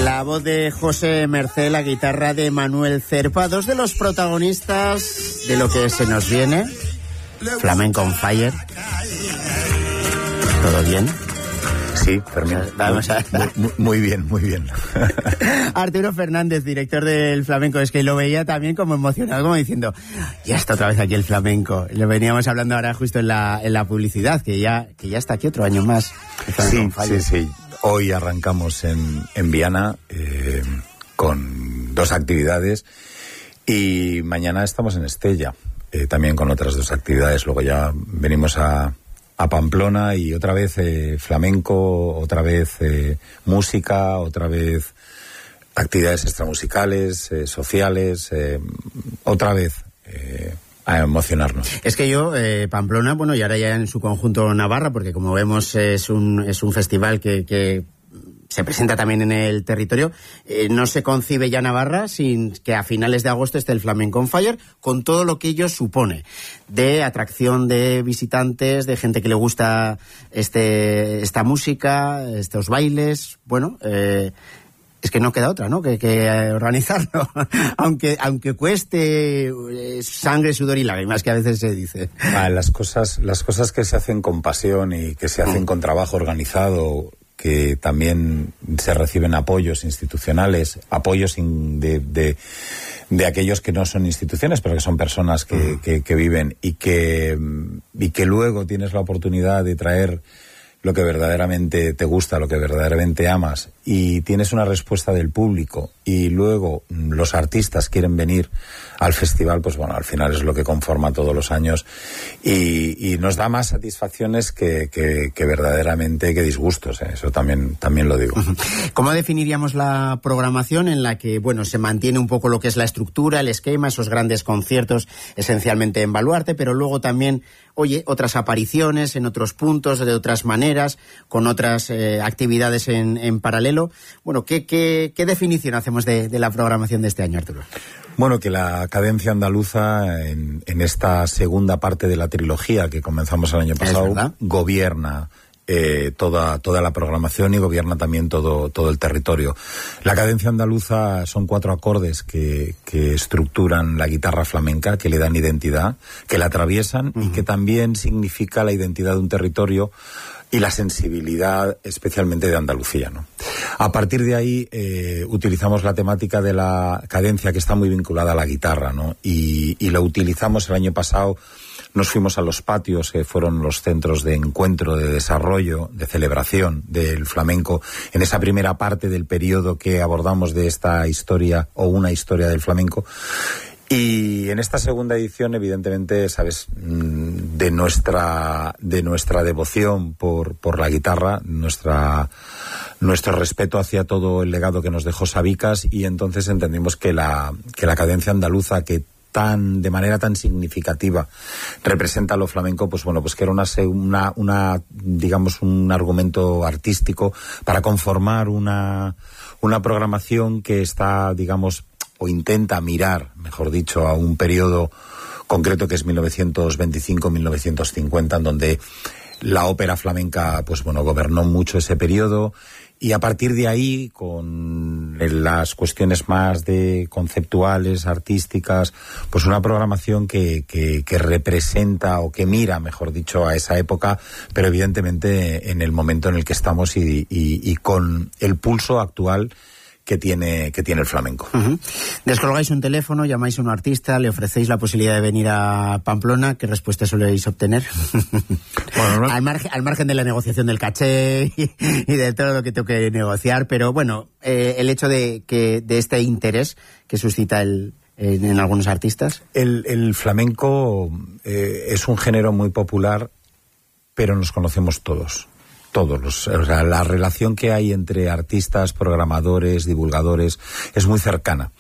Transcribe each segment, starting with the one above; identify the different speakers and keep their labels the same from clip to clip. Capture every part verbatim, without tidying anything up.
Speaker 1: La voz de José Mercé, la guitarra de Manuel Cerpa, dos de los protagonistas de lo que se nos viene. Flamenco on Fire. ¿Todo bien?
Speaker 2: Sí, Fermín.
Speaker 1: Vamos a...
Speaker 2: muy, muy bien, muy bien.
Speaker 1: Arturo Fernández, director del Flamenco, es que lo veía también como emocionado, como diciendo, ya está otra vez aquí el flamenco. Lo veníamos hablando ahora justo en la, en la publicidad, que ya, que ya está aquí otro año más.
Speaker 2: Sí, sí, sí. Hoy arrancamos en, en Viana eh, con dos actividades y mañana estamos en Estella, eh, también con otras dos actividades. Luego ya venimos a... a Pamplona y otra vez eh, flamenco, otra vez eh, música, otra vez actividades extramusicales, eh, sociales, eh, otra vez eh, a emocionarnos.
Speaker 1: Es que yo, eh, Pamplona, bueno, y ahora ya en su conjunto Navarra, porque como vemos es un, es un festival que... que se presenta también en el territorio, eh, no se concibe ya Navarra sin que a finales de agosto esté el Flamenco on Fire, con todo lo que ello supone, de atracción de visitantes, de gente que le gusta este esta música, estos bailes, bueno, eh, es que no queda otra, ¿no?, que, que organizarlo, aunque aunque cueste eh, sangre, sudor y lágrimas, que a veces se dice.
Speaker 2: Ah, las cosas, las cosas que se hacen con pasión y que se hacen mm. con trabajo organizado, que también se reciben apoyos institucionales, apoyos de, de, de aquellos que no son instituciones, pero que son personas que, uh-huh. que, que viven y que, y que luego tienes la oportunidad de traer lo que verdaderamente te gusta, lo que verdaderamente amas, y tienes una respuesta del público y luego los artistas quieren venir al festival, pues bueno, al final es lo que conforma todos los años y, y nos da más satisfacciones que, que, que verdaderamente que disgustos, ¿eh? Eso también, también lo digo.
Speaker 1: ¿Cómo definiríamos la programación en la que, bueno, se mantiene un poco lo que es la estructura, el esquema, esos grandes conciertos esencialmente en Baluarte, pero luego también, oye, otras apariciones en otros puntos, de otras maneras, con otras eh, actividades en, en paralelo? Bueno, ¿qué, qué, qué definición hacemos de, de la programación de este año, Arturo?
Speaker 2: Bueno, que la cadencia andaluza en, en esta segunda parte de la trilogía que comenzamos el año pasado gobierna eh, toda toda la programación y gobierna también todo todo el territorio. La cadencia andaluza son cuatro acordes que, que estructuran la guitarra flamenca, que le dan identidad, que la atraviesan uh-huh. y que también significa la identidad de un territorio y la sensibilidad especialmente de Andalucía, ¿no? A partir de ahí eh, utilizamos la temática de la cadencia, que está muy vinculada a la guitarra, ¿no? Y, y lo utilizamos el año pasado. Nos fuimos a los patios, que fueron los centros de encuentro, de desarrollo, de celebración del flamenco, en esa primera parte del periodo que abordamos de esta historia o una historia del flamenco. Y en esta segunda edición, evidentemente, sabes, de nuestra de nuestra devoción por por la guitarra, nuestra nuestro respeto hacia todo el legado que nos dejó Sabicas, y entonces entendimos que la que la cadencia andaluza, que tan de manera tan significativa representa lo flamenco, pues bueno, pues que era una una, una digamos un argumento artístico para conformar una una programación que está, digamos, o intenta mirar, mejor dicho, a un periodo concreto que es mil novecientos veinticinco a mil novecientos cincuenta, en donde la ópera flamenca, pues bueno, gobernó mucho ese periodo, y a partir de ahí, con las cuestiones más de conceptuales, artísticas, pues una programación que, que, que representa o que mira, mejor dicho, a esa época, pero evidentemente en el momento en el que estamos y, y, y con el pulso actual que tiene que tiene el flamenco.
Speaker 1: Uh-huh. Descolgáis un teléfono, llamáis a un artista, le ofrecéis la posibilidad de venir a Pamplona. ¿Qué respuesta soléis obtener? Bueno, no... al, margen, al margen de la negociación del caché y, y de todo lo que tengo que negociar, pero bueno, eh, el hecho de que de este interés que suscita el en, en algunos artistas.
Speaker 2: El, el flamenco eh, es un género muy popular, pero nos conocemos todos. Todos los, o sea, la relación que hay entre artistas, programadores, divulgadores es muy cercana.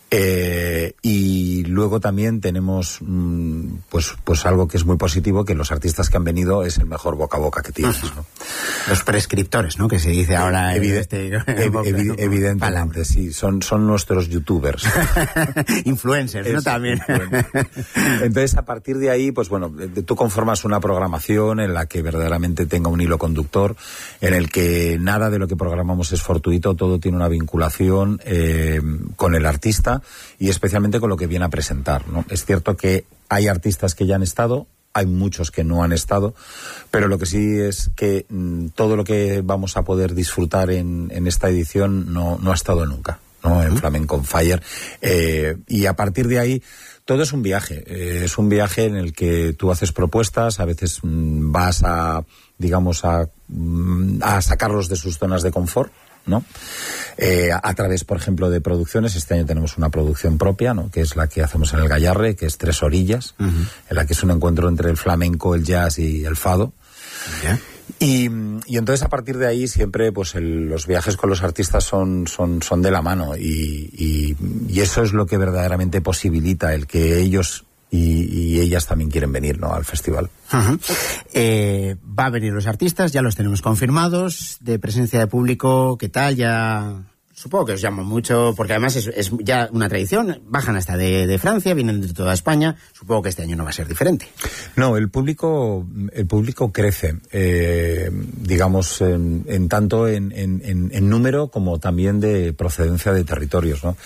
Speaker 2: Eh, y luego también tenemos mmm, pues pues algo que es muy positivo, que los artistas que han venido es el mejor boca a boca que tienes, ¿no?
Speaker 1: Los prescriptores, ¿no? Que se dice ahora
Speaker 2: Evide-
Speaker 1: este,
Speaker 2: ev- ev- evidentemente, palabra. Sí, son, son nuestros youtubers.
Speaker 1: Influencers, ¿no?
Speaker 2: Eso,
Speaker 1: También.
Speaker 2: Influencers. Entonces, a partir de ahí, pues bueno, tú conformas una programación en la que verdaderamente tenga un hilo conductor, en el que nada de lo que programamos es fortuito, todo tiene una vinculación eh, con el artista y especialmente con lo que viene a presentar, ¿no? Es cierto que hay artistas que ya han estado, hay muchos que no han estado, pero lo que sí es que mmm, todo lo que vamos a poder disfrutar en, en esta edición no, no ha estado nunca, ¿no? En Flamenco on Fire. Eh, y a partir de ahí, todo es un viaje. Eh, es un viaje en el que tú haces propuestas, a veces mmm, vas a, digamos, a, mmm, a sacarlos de sus zonas de confort, ¿no? Eh, a, a través, por ejemplo, de producciones. Este año tenemos una producción propia, ¿no? Que es la que hacemos en el Gallarre, que es Tres Orillas, uh-huh. en la que es un encuentro entre el flamenco, el jazz y el fado. Yeah. Y, y entonces a partir de ahí siempre pues el, los viajes con los artistas son, son, son de la mano y, y, y eso es lo que verdaderamente posibilita el que ellos y, y ellas también quieren venir, ¿no? Al festival.
Speaker 1: Uh-huh. Eh, va a venir los artistas, ya los tenemos confirmados, de presencia de público, ¿qué tal? Ya supongo que os llaman mucho, porque además es, es ya una tradición, bajan hasta de, de Francia, vienen de toda España, supongo que este año no va a ser diferente.
Speaker 2: No, el público el público crece, eh, digamos, en, en tanto en, en, en número como también de procedencia de territorios, ¿no?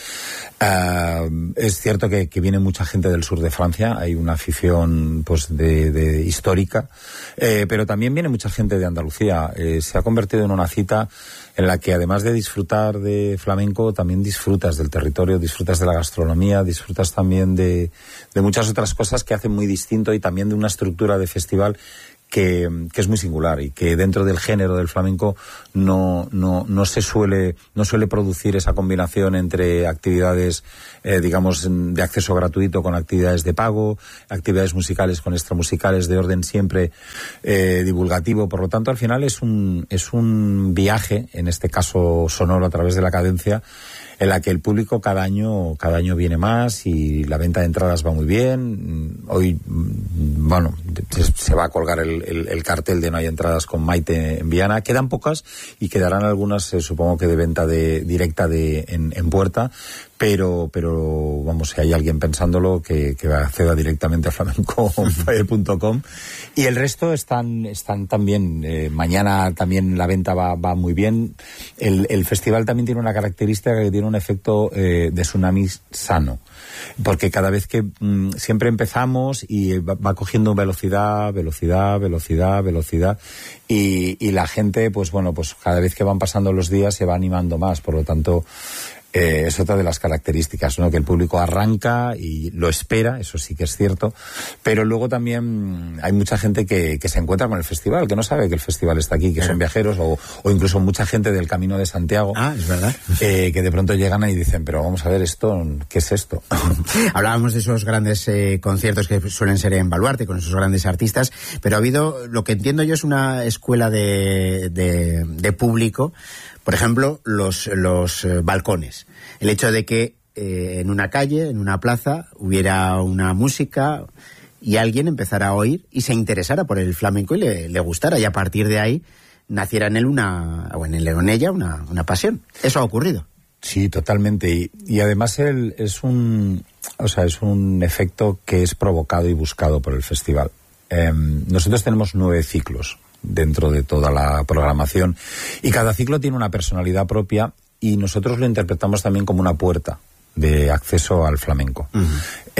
Speaker 2: Uh, es cierto que, que viene mucha gente del sur de Francia, hay una afición pues de, de histórica, eh, pero también viene mucha gente de Andalucía. Eh, se ha convertido en una cita en la que además de disfrutar de flamenco, también disfrutas del territorio, disfrutas de la gastronomía, disfrutas también de, de muchas otras cosas que hacen muy distinto y también de una estructura de festival que, que es muy singular y que dentro del género del flamenco no, no, no se suele, no suele producir esa combinación entre actividades, eh, digamos, de acceso gratuito con actividades de pago, actividades musicales con extramusicales de orden siempre eh, divulgativo. Por lo tanto, al final es un, es un viaje, en este caso sonoro a través de la cadencia, en la que el público cada año cada año viene más y la venta de entradas va muy bien. Hoy, bueno, se va a colgar el, el, el cartel de No hay entradas con Maite en Viana. Quedan pocas y quedarán algunas, eh, supongo que de venta de directa de en, en puerta, pero pero vamos, si hay alguien pensándolo, que, que acceda directamente a flamenco punto com. Y el resto están están también, eh, mañana también la venta va, va muy bien. El, el festival también tiene una característica que tiene un efecto eh, de tsunami sano, porque cada vez que mmm, siempre empezamos y va, va cogiendo velocidad, velocidad, velocidad, velocidad y, y la gente, pues bueno, pues cada vez que van pasando los días se va animando más, por lo tanto Eh, es otra de las características, ¿no? Que el público arranca y lo espera, eso sí que es cierto, pero luego también hay mucha gente que, que se encuentra con el festival, que no sabe que el festival está aquí, que son viajeros, o, o incluso mucha gente del Camino de Santiago.
Speaker 1: Ah, es verdad.
Speaker 2: Eh, que de pronto llegan y dicen, pero vamos a ver esto, ¿qué es esto?
Speaker 1: Hablábamos de esos grandes eh, conciertos que suelen ser en Baluarte, con esos grandes artistas, pero ha habido, lo que entiendo yo es una escuela de, de, de público. Por ejemplo, los, los eh, balcones. El hecho de que eh, en una calle, en una plaza, hubiera una música y alguien empezara a oír y se interesara por el flamenco y le, le gustara. Y a partir de ahí naciera en él una, o en él o en ella, una, una pasión. Eso ha ocurrido.
Speaker 2: Sí, totalmente. Y, y además el, es un, o sea, es un efecto que es provocado y buscado por el festival. Eh, nosotros tenemos nueve ciclos dentro de toda la programación y cada ciclo tiene una personalidad propia y nosotros lo interpretamos también como una puerta de acceso al flamenco. Uh-huh.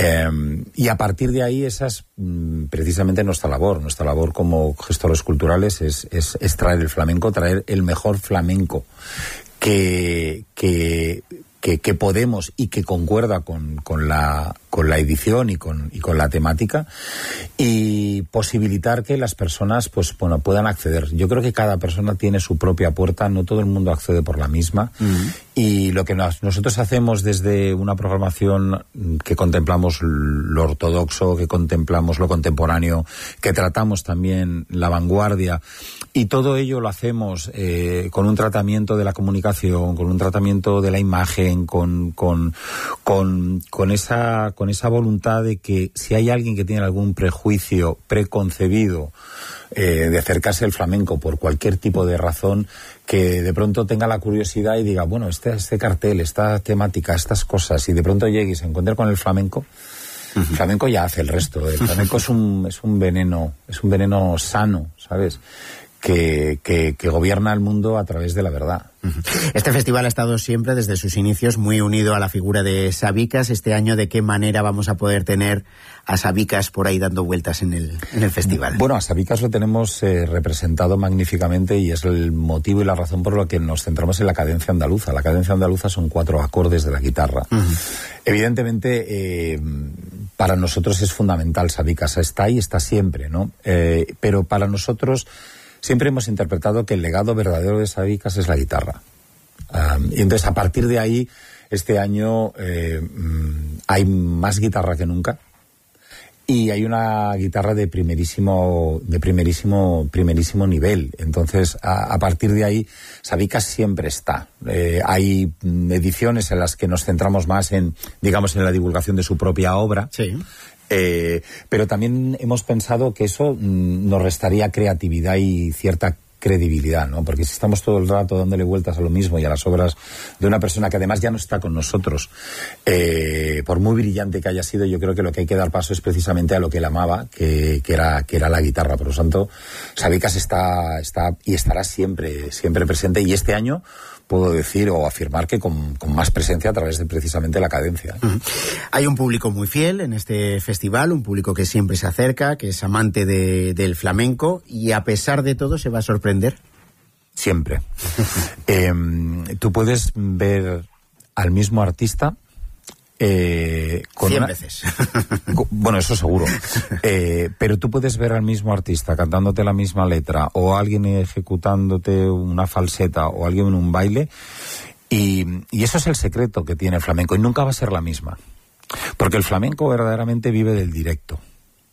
Speaker 2: Eh, y a partir de ahí esa es mm, precisamente nuestra labor. Nuestra labor como gestores culturales es, es, es traer el flamenco, traer el mejor flamenco que, que, que, que podemos y que concuerda con, con la con la edición y con, y con la temática, y posibilitar que las personas pues bueno puedan acceder. Yo creo que cada persona tiene su propia puerta, no todo el mundo accede por la misma, uh-huh. y lo que nos, nosotros hacemos desde una programación que contemplamos lo ortodoxo, que contemplamos lo contemporáneo, que tratamos también la vanguardia, y todo ello lo hacemos eh, con un tratamiento de la comunicación, con un tratamiento de la imagen, con, con, con, con esa con esa voluntad de que si hay alguien que tiene algún prejuicio preconcebido eh, de acercarse al flamenco por cualquier tipo de razón, que de pronto tenga la curiosidad y diga, bueno, este, este cartel, esta temática, estas cosas, y de pronto llegue y se encuentre con el flamenco, uh-huh. el flamenco ya hace el resto. El flamenco es un, es un veneno, es un veneno sano, ¿sabes?, Que, que, que gobierna el mundo a través de la verdad.
Speaker 1: Este festival ha estado siempre, desde sus inicios, muy unido a la figura de Sabicas. Este año, ¿de qué manera vamos a poder tener a Sabicas por ahí dando vueltas en el, en el festival?
Speaker 2: Bueno, a Sabicas lo tenemos eh, representado magníficamente, y es el motivo y la razón por la que nos centramos en la cadencia andaluza. La cadencia andaluza son cuatro acordes de la guitarra. Uh-huh. Evidentemente, eh, para nosotros es fundamental Sabicas. Está ahí, está siempre, ¿no? Eh, pero para nosotros siempre hemos interpretado que el legado verdadero de Sabicas es la guitarra. Um, y entonces, a partir de ahí, este año eh, hay más guitarra que nunca, y hay una guitarra de primerísimo, de primerísimo, primerísimo nivel. Entonces, a, a partir de ahí, Sabicas siempre está. Eh, hay ediciones en las que nos centramos más en, digamos, en la divulgación de su propia obra.
Speaker 1: Sí.
Speaker 2: Eh, pero también hemos pensado que eso mm, nos restaría creatividad y cierta credibilidad, ¿no? Porque si estamos todo el rato dándole vueltas a lo mismo y a las obras de una persona que además ya no está con nosotros, eh, por muy brillante que haya sido, yo creo que lo que hay que dar paso es precisamente a lo que él amaba, que, que era que era la guitarra. Por lo tanto, Sabicas está está y estará siempre siempre presente, y este año puedo decir o afirmar que con, con más presencia a través de precisamente la cadencia.
Speaker 1: Uh-huh. Hay un público muy fiel en este festival, un público que siempre se acerca, que es amante de, del flamenco, y a pesar de todo se va a sorprender.
Speaker 2: Siempre. eh, tú puedes ver al mismo artista Eh, con
Speaker 1: Cien
Speaker 2: una...
Speaker 1: veces.
Speaker 2: Bueno, eso seguro. Eh, pero tú puedes ver al mismo artista cantándote la misma letra, o alguien ejecutándote una falseta, o alguien en un baile, y, y eso es el secreto que tiene el flamenco, y nunca va a ser la misma. Porque el flamenco verdaderamente vive del directo.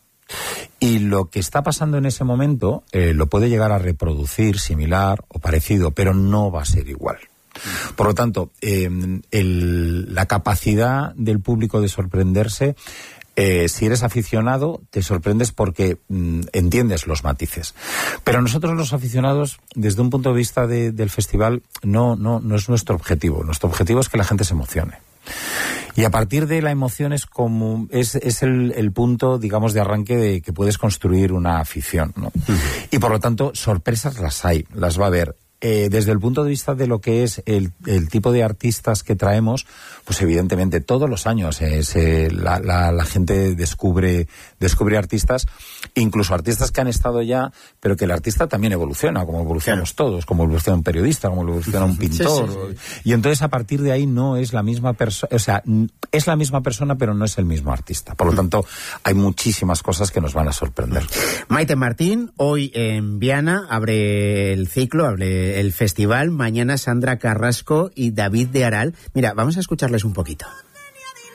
Speaker 2: Y lo que está pasando en ese momento eh, lo puede llegar a reproducir similar o parecido, pero no va a ser igual. Por lo tanto, eh, el, la capacidad del público de sorprenderse, eh, si eres aficionado, te sorprendes porque mm, entiendes los matices. Pero nosotros los aficionados, desde un punto de vista de, del festival, no, no, no es nuestro objetivo. Nuestro objetivo es que la gente se emocione. Y a partir de la emoción es como es, es el, el punto, digamos, de arranque de que puedes construir una afición, ¿no? Uh-huh. Y por lo tanto, sorpresas las hay, las va a haber. Eh, desde el punto de vista de lo que es el, el tipo de artistas que traemos, pues evidentemente todos los años eh, se, la, la, la gente descubre descubre artistas, incluso artistas que han estado ya, pero que el artista también evoluciona, como evolucionamos claro. todos, como evoluciona un periodista, como evoluciona un pintor, sí, sí, sí. Y entonces a partir de ahí no es la misma persona, o sea, es la misma persona, pero no es el mismo artista. Por lo tanto, hay muchísimas cosas que nos van a sorprender.
Speaker 1: Maite Martín, hoy en Viana abre el ciclo, abre el festival. Mañana Sandra Carrasco y David de Aral. Mira, vamos a escucharles un poquito.